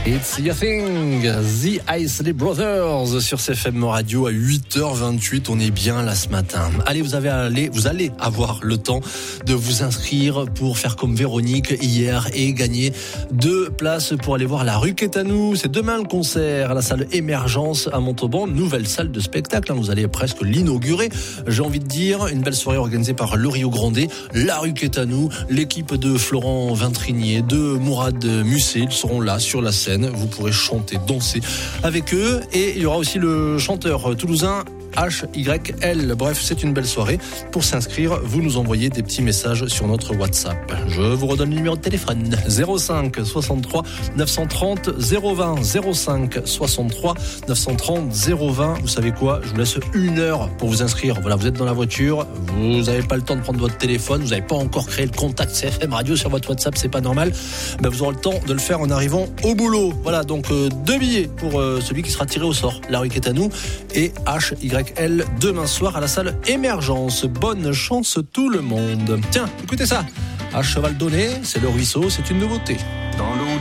It's Your Thing, The Isley Brothers sur CFM Radio à 8h28. On est bien là ce matin. Allez, vous allez avoir le temps de vous inscrire pour faire comme Véronique hier et gagner 2 places pour aller voir La Rue Quétanou. C'est demain le concert à la salle Émergence à Montauban, nouvelle salle de spectacle. Vous allez presque l'inaugurer. J'ai envie de dire, une belle soirée organisée par le Rio Grande, La Rue Quétanou, l'équipe de Florent Vintrinier, de Mourad Musset. Ils seront là sur la scène. Vous pourrez chanter, danser avec eux. Et il y aura aussi le chanteur toulousain HYL. Bref, c'est une belle soirée. Pour s'inscrire, vous nous envoyez des petits messages sur notre WhatsApp. Je vous redonne le numéro de téléphone 05 63 930 020 05 63 930 020. Vous savez quoi? Je vous laisse 1 heure pour vous inscrire. Voilà, vous êtes dans la voiture, vous n'avez pas le temps de prendre votre téléphone, vous n'avez pas encore créé le contact CFM Radio sur votre WhatsApp, c'est pas normal. Vous aurez le temps de le faire en arrivant au boulot. Voilà, donc 2 billets pour celui qui sera tiré au sort, La Rue Quétanou, et HYL demain soir à la salle Émergence. Bonne chance tout le monde. Tiens, écoutez ça. À cheval donné, c'est le ruisseau, c'est une nouveauté. Dans l'eau